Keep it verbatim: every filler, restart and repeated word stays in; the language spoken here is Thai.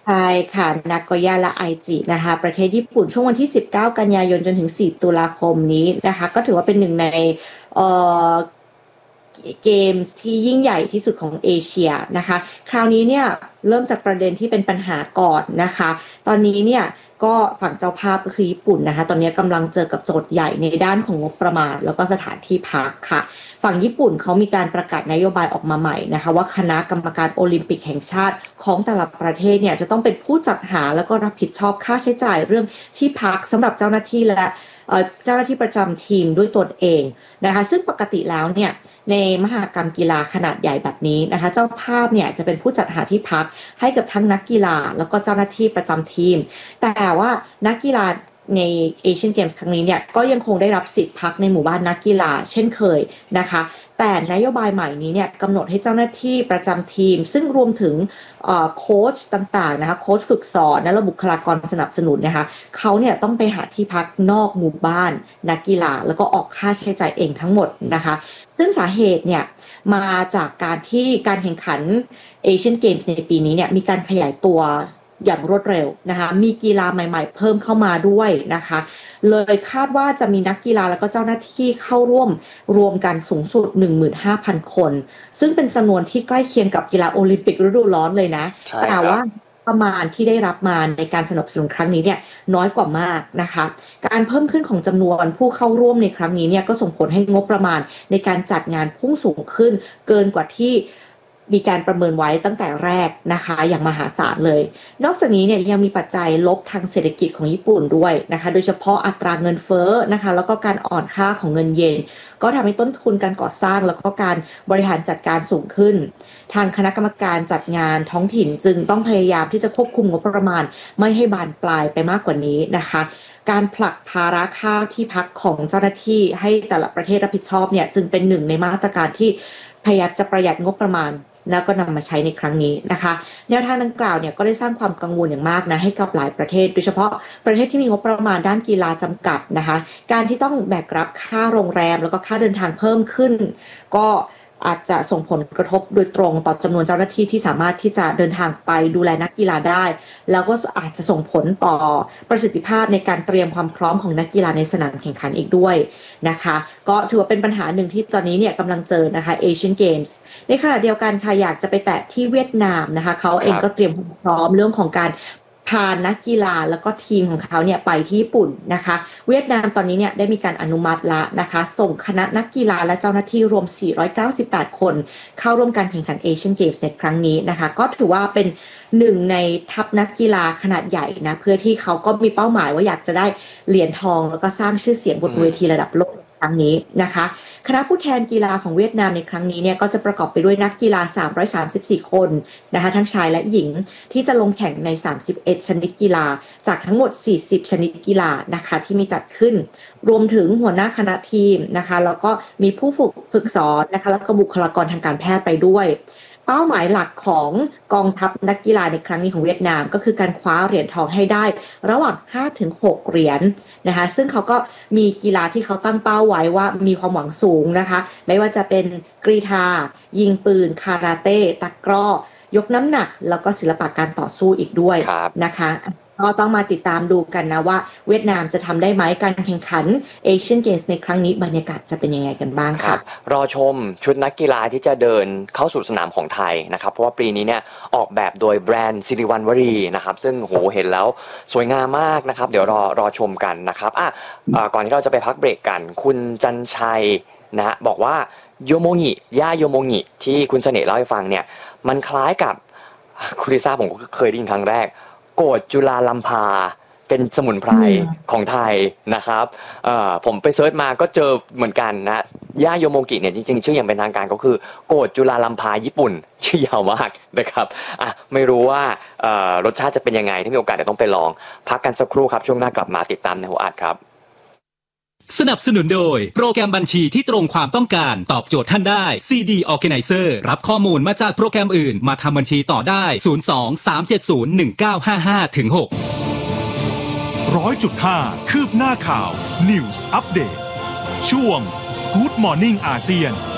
ใช่ค่ะนาโกย่าและไอจินะคะประเทศญี่ปุ่นช่วงวันที่สิบเก้ากันยายนจนถึงสี่ตุลาคมนี้นะคะก็ถือว่าเป็นหนึ่งในเอ่อเกมที่ยิ่งใหญ่ที่สุดของเอเชียนะคะคราวนี้เนี่ยเริ่มจากประเด็นที่เป็นปัญหาก่อนนะคะตอนนี้เนี่ยก็ฝั่งเจ้าภาพก็คือญี่ปุ่นนะคะตอนนี้กำลังเจอกับโจทย์ใหญ่ในด้านของงบประมาณแล้วก็สถานที่พักค่ะฝั่งญี่ปุ่นเขามีการประกาศนโยบายออกมาใหม่นะคะว่าคณะกรรมการโอลิมปิกแห่งชาติของแต่ละประเทศเนี่ยจะต้องเป็นผู้จัดหาแล้วก็รับผิดชอบค่าใช้จ่ายเรื่องที่พักสำหรับเจ้าหน้าที่และเจ้าหน้าที่ประจำทีมด้วยตนเองนะคะซึ่งปกติแล้วเนี่ยในมหกรรมกีฬาขนาดใหญ่แบบนี้นะคะเจ้าภาพเนี่ยจะเป็นผู้จัดหาที่พักให้กับทั้งนักกีฬาแล้วก็เจ้าหน้าที่ประจำทีมแต่ว่านักกีฬาในเอเชียนเกมส์ครั้งนี้เนี่ยก็ยังคงได้รับสิทธิ์พักในหมู่บ้านนักกีฬาเช่นเคยนะคะแต่นโยบายใหม่นี้เนี่ยกำหนดให้เจ้าหน้าที่ประจำทีมซึ่งรวมถึงโค้ชต่างๆนะคะโค้ชฝึกสอนและบุคลากรสนับสนุนนะคะเขาเนี่ยต้องไปหาที่พักนอกหมู่บ้านนักกีฬาแล้วก็ออกค่าใช้จ่ายเองทั้งหมดนะคะซึ่งสาเหตุเนี่ยมาจากการที่การแข่งขันเอเชียนเกมส์ในปีนี้เนี่ยมีการขยายตัวอย่างรวดเร็วนะคะมีกีฬาใหม่ๆเพิ่มเข้ามาด้วยนะคะเลยคาดว่าจะมีนักกีฬาแล้วก็เจ้าหน้าที่เข้าร่วมรวมกันสูงสุด หนึ่งหมื่นห้าพัน คนซึ่งเป็นจำนวนที่ใกล้เคียงกับกีฬาโอลิมปิกฤดูร้อนเลยนะแต่ว่าประมาณที่ได้รับมาในการสนับสนุนครั้งนี้เนี่ยน้อยกว่ามากนะคะการเพิ่มขึ้นของจำนวนผู้เข้าร่วมในครั้งนี้เนี่ยก็ส่งผลให้งบประมาณในการจัดงานพุ่งสูงขึ้นเกินกว่าที่มีการประเมินไว้ตั้งแต่แรกนะคะอย่างมหาศาลเลยนอกจากนี้เนี่ยยังมีปัจจัยลบทางเศรษฐกิจของญี่ปุ่นด้วยนะคะโดยเฉพาะอัตราเงินเฟ้อนะคะแล้วก็การอ่อนค่าของเงินเยนก็ทำให้ต้นทุนการก่อสร้างแล้วก็การบริหารจัดการสูงขึ้นทางคณะกรรมการจัดงานท้องถิ่นจึงต้องพยายามที่จะควบคุมงบประมาณไม่ให้บานปลายไปมากกว่านี้นะคะการผลักภาระค่าที่พักของเจ้าหน้าที่ให้แต่ละประเทศรับผิดชอบเนี่ยจึงเป็นหนึ่งในมาตรการที่พยายามจะประหยัดงบประมาณแล้วก็นำมาใช้ในครั้งนี้นะคะแนวทางดังกล่าวเนี่ยก็ได้สร้างความกังวลอย่างมากนะให้กับหลายประเทศโดยเฉพาะประเทศที่มีงบประมาณด้านกีฬาจำกัดนะคะการที่ต้องแบกรับค่าโรงแรมแล้วก็ค่าเดินทางเพิ่มขึ้นก็อาจจะส่งผลกระทบโดยตรงต่อจำนวนเจ้าหน้าที่ที่สามารถที่จะเดินทางไปดูแลนักกีฬาได้แล้วก็อาจจะส่งผลต่อประสิทธิภาพในการเตรียมความพร้อมของนักกีฬาในสนามแข่งขันอีกด้วยนะคะก็ถือว่าเป็นปัญหาหนึ่งที่ตอนนี้เนี่ยกำลังเจอนะคะเอเชียนเกมส์ในขณะเดียวกันค่ะอยากจะไปแตะที่เวียดนามนะคะเขาเองก็เตรียมพร้อมเรื่องของการพานักกีฬาแล้วก็ทีมของเขาเนี่ยไปที่ญี่ปุ่นนะคะเวียดนามตอนนี้เนี่ยได้มีการอนุมัติละนะคะส่งคณะนักกีฬาและเจ้าหน้าที่รวมสี่ร้อยเก้าสิบแปดคนเข้าร่วมการแข่งขันเอเชียนเกมส์ในครั้งนี้นะคะก็ถือว่าเป็นหนึ่งในทัพนักกีฬาขนาดใหญ่นะเพื่อที่เขาก็มีเป้าหมายว่าอยากจะได้เหรียญทองแล้วก็สร้างชื่อเสียงบนเวทีระดับโลกครั้งนี้นะคะคณะผู้แทนกีฬาของเวียดนามในครั้งนี้เนี่ยก็จะประกอบไปด้วยนักกีฬาสามร้อยสามสิบสี่คนนะคะทั้งชายและหญิงที่จะลงแข่งในสามสิบเอ็ดชนิดกีฬาจากทั้งหมดสี่สิบชนิดกีฬานะคะที่มีจัดขึ้นรวมถึงหัวหน้าคณะทีมนะคะแล้วก็มีผู้ฝึกฝึกสอนนะคะแล้วก็บุคลากรทางการแพทย์ไปด้วยเป้าหมายหลักของกองทัพนักกีฬาในครั้งนี้ของเวียดนามก็คือการคว้าเหรียญทองให้ได้ระหว่าง ห้าถึงหก เหรียญนะคะซึ่งเขาก็มีกีฬาที่เขาตั้งเป้าไว้ว่ามีความหวังสูงนะคะไม่ว่าจะเป็นกรีฑายิงปืนคาราเต้ตะกร้อยกน้ำหนักแล้วก็ศิลปะการต่อสู้อีกด้วยนะคะก็ต้องมาติดตามดูกันนะว่าเวียดนามจะทำได้ไหมการแข่งขันเอเชียนเกมส์ในครั้งนี้บรรยากาศจะเป็นยังไงกันบ้างครับรอชมชุดนักกีฬาที่จะเดินเข้าสู่สนามของไทยนะครับเพราะว่าปีนี้เนี่ยออกแบบโดยแบรนด์สิริวัณวรีนะครับซึ่งโหเห็นแล้วสวยงามมากนะครับเดี๋ยวรอรอชมกันนะครับอ่ะก่อนที่เราจะไปพักเบรกกันคุณจันชัยนะบอกว่าโยโมงิย่าโยโมงิที่คุณเสน่ห์เล่าให้ฟังเนี่ยมันคล้ายกับคุณลิซ่าผมก็เคยได้ยินครั้งแรกโกฏจุฬาลัมพาเป็นสมุนไพรของไทยนะครับผมไปเซิร์ชมาก็เจอเหมือนกันนะย่าโยโมกิเนี่ยจริงๆชื่ออย่างเป็นทางการก็คือโกฏจุฬาลัมพาญี่ปุ่นชื่อยาวมากนะครับอ่ะไม่รู้ว่ารสชาติจะเป็นยังไงถ้ามีโอกาสเดี๋ยวต้องไปลองพักกันสักครู่ครับช่วงหน้ากลับมาติดตามในหัวอัดครับสนับสนุนโดยโปรแกรมบัญชีที่ตรงความต้องการตอบโจทย์ท่านได้ ซี ดี Organizer รับข้อมูลมาจากโปรแกรมอื่นมาทำบัญชีต่อได้ศูนย์ สอง สาม เจ็ด ศูนย์ หนึ่ง เก้า ห้า ห้า ถึง หกร้อยจุดห้า คืบหน้าข่าว News Update ช่วง Good Morning อาเซียน